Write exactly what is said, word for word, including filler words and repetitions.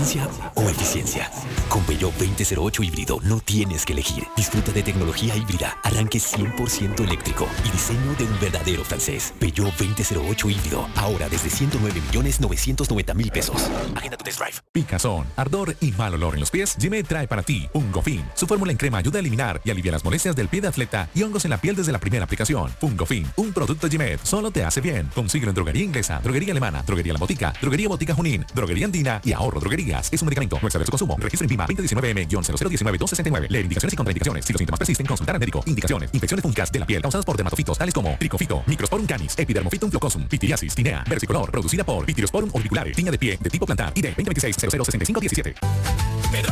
¿Potencia o eficiencia? Con Peugeot veinte cero ocho híbrido no tienes que elegir. Disfruta de tecnología híbrida, arranque cien por ciento eléctrico y diseño de un verdadero francés. Peugeot veinte cero ocho híbrido, ahora desde ciento nueve millones novecientos noventa mil pesos. Agenda tu test drive. Picazón, ardor y mal olor en los pies. Gillette trae para ti Fungofin. Su fórmula en crema ayuda a eliminar y aliviar las molestias del pie de atleta y hongos en la piel desde la primera aplicación. Fungofin, un producto Gillette, solo te hace bien. Consíguelo en droguería inglesa, droguería alemana, droguería La Botica, droguería Botica Junín, droguería andina y ahorro droguerías. Es un medicamento, no exceder su consumo. Registro en PIMA veinte diecinueve M cero cero uno nueve dos seis nueve. Leer indicaciones y contraindicaciones. Si los síntomas persisten, consultar al médico. Indicaciones: infecciones fúngicas de la piel causadas por dermatofitos tales como tricofito, microsporum canis, epidermophytum flocosum, pitiriasis, tinea, versicolor, producida por Pitiosporum orbicularis, tiña de pie de tipo plantar. I D veinte veintiséis cero cero sesenta y cinco diecisiete.